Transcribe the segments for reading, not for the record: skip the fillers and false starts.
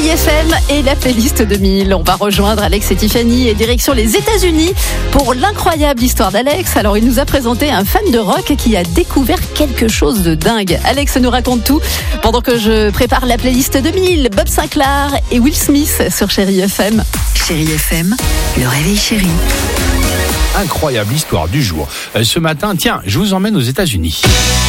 Chérie FM et la playlist 2000. On va rejoindre Alex et Tiffany et direction les États-Unis pour l'incroyable histoire d'Alex. Alors, il nous a présenté un fan de rock qui a découvert quelque chose de dingue. Alex nous raconte tout pendant que je prépare la playlist 2000. Bob Sinclair et Will Smith sur Chérie FM. Chérie FM, le réveil chéri. Incroyable histoire du jour. Ce matin, tiens, je vous emmène aux États-Unis.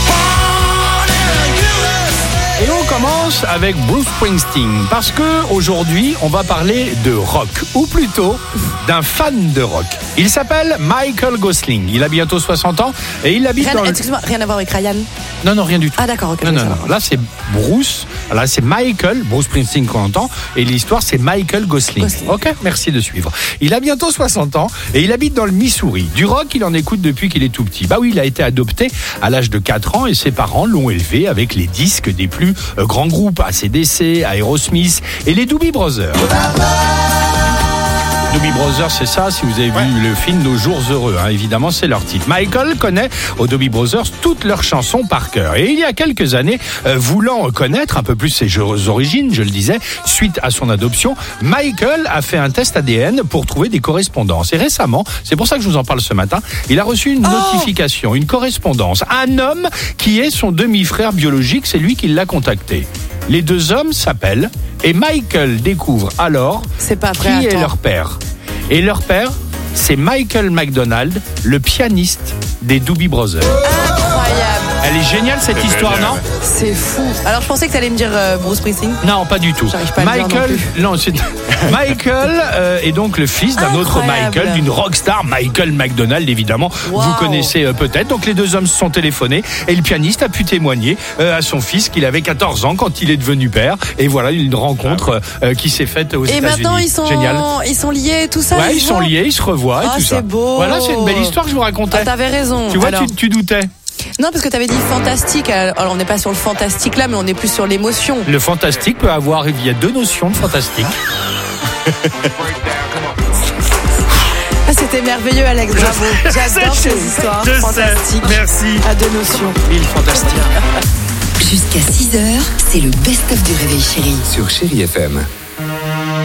Et on commence avec Bruce Springsteen parce que aujourd'hui, on va parler de rock, ou plutôt d'un fan de rock. Il s'appelle Michael Gosling. Il a bientôt 60 ans et il habite dans Excuse-moi, rien à voir avec Ryan? Non, rien du tout. Ah d'accord, ok. Non. Là, c'est Bruce. Là, c'est Michael. Bruce Springsteen qu'on entend. Et l'histoire, c'est Michael Gosling. Ok, merci de suivre. Il a bientôt 60 ans et il habite dans le Missouri. Du rock, il en écoute depuis qu'il est tout petit. Bah oui, il a été adopté à l'âge de 4 ans et ses parents l'ont élevé avec les disques des plus grands groupes, AC/DC, Aerosmith et les Doobie Brothers. Doobie Brothers, c'est ça, si vous avez vu le film Nos Jours Heureux, évidemment, c'est leur titre. Michael connaît aux Doobie Brothers toutes leurs chansons par cœur. Et il y a quelques années, voulant connaître un peu plus ses origines, je le disais, suite à son adoption, Michael a fait un test ADN pour trouver des correspondances. Et récemment, c'est pour ça que je vous en parle ce matin, il a reçu une notification, une correspondance. Un homme qui est son demi-frère biologique, c'est lui qui l'a contacté. Les deux hommes s'appellent et Michael découvre alors qui est leur père. Et leur père, c'est Michael McDonald, le pianiste des Doobie Brothers. Incroyable. Elle est géniale cette histoire, non ? C'est fou. Alors je pensais que tu allais me dire Bruce Springsteen. Non, pas du tout. J'arrive pas à le dire non plus. Non, c'est Michael est donc le fils d'un autre Michael, d'une rockstar, Michael McDonald évidemment. Wow. Vous connaissez peut-être. Donc les deux hommes se sont téléphonés et le pianiste a pu témoigner à son fils qu'il avait 14 ans quand il est devenu père. Et voilà une rencontre qui s'est faite aux États-Unis. Et maintenant ils sont liés, tout ça. Ouais, ils sont liés, ils se revoient et tout ça. C'est beau. Voilà, c'est une belle histoire que je vous racontais. Ah, t'avais raison. Tu vois, tu doutais. Non, parce que tu avais dit fantastique. Alors, on n'est pas sur le fantastique là, mais on est plus sur l'émotion. Le fantastique peut avoir, il y a deux notions de fantastique. Ah, c'était merveilleux, Alex. Bravo. J'adore ces histoires fantastiques. Merci. À deux notions. Mille fantastiques. Jusqu'à 6h, c'est le best-of du réveil chéri. Sur Chérie FM.